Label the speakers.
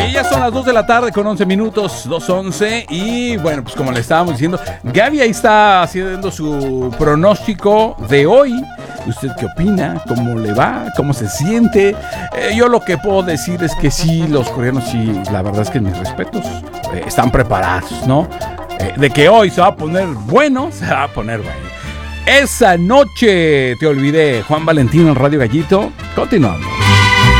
Speaker 1: Oye, ya son las 2 de la tarde con 11 minutos, 2:11. Y bueno, pues como le estábamos diciendo, Gaby ahí está haciendo su pronóstico de hoy. ¿Usted qué opina? ¿Cómo le va? ¿Cómo se siente? Yo lo que puedo decir es que sí, los coreanos sí, la verdad es que mis respetos, están preparados, ¿no? De que hoy se va a poner bueno, se va a poner bueno. Esa noche te olvidé, Juan Valentino en Radio Gallito. Continuamos.